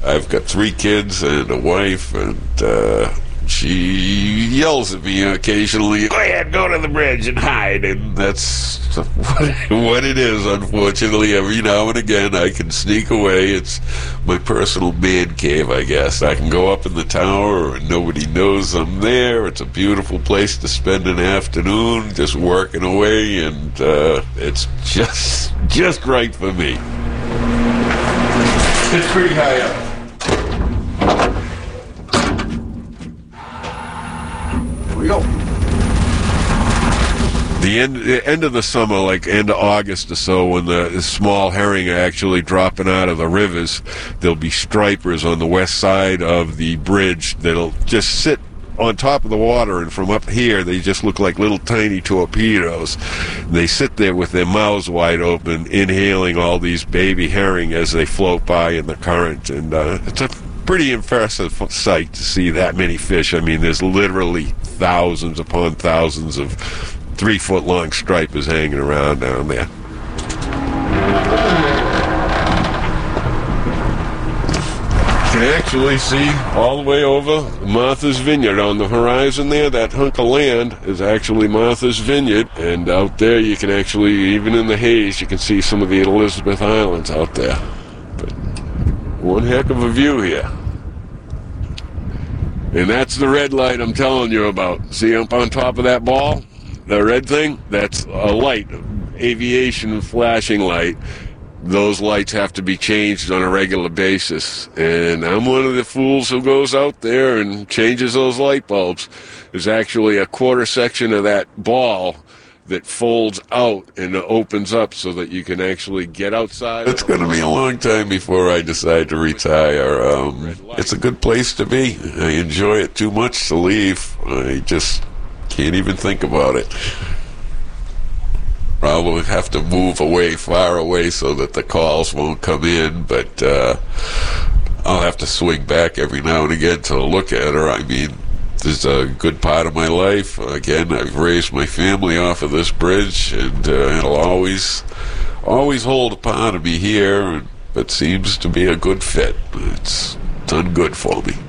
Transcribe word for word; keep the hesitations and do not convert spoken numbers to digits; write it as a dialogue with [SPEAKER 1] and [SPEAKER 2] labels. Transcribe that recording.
[SPEAKER 1] I've got three kids and a wife, and uh, she yells at me occasionally, go ahead, go to the bridge and hide, and that's what it is, unfortunately. Every now and again I can sneak away. It's my personal man cave, I guess. I can go up in the tower and nobody knows I'm there. It's a beautiful place to spend an afternoon just working away, and uh, it's just just right for me. It's pretty high up. Here we go. The end, the end of the summer, like end of August or so, when the small herring are actually dropping out of the rivers, there'll be stripers on the west side of the bridge that'll just sit on top of the water, and from up here they just look like little tiny torpedoes. They sit there with their mouths wide open, inhaling all these baby herring as they float by in the current, and uh, it's a pretty impressive sight to see that many fish. I mean, there's literally thousands upon thousands of three-foot-long stripers hanging around down there. You can actually see all the way over Martha's Vineyard on the horizon there. That hunk of land is actually Martha's Vineyard, and out there you can actually, even in the haze, you can see some of the Elizabeth Islands out there. But one heck of a view here. And that's the red light I'm telling you about. See up on top of that ball? The red thing? That's a light, aviation flashing light. Those lights have to be changed on a regular basis, and I'm one of the fools who goes out there and changes those light bulbs. There's actually a quarter section of that ball that folds out and opens up so that you can actually get outside. It's going to be a long time before I decide to retire. Um, it's a good place to be. I enjoy it too much to leave. I just can't even think about it. Probably have to move away, far away, so that the calls won't come in, but uh, I'll have to swing back every now and again to look at her. I mean, this is a good part of my life. Again, I've raised my family off of this bridge, and uh, it'll always, always hold a part of me here, but seems to be a good fit. It's done good for me.